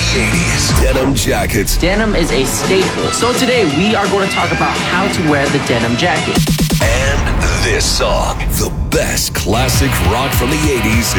the 80s. Denim jackets. Denim is a staple. So today we are going to talk about how to wear the denim jacket. And this song. The best classic rock from the 80s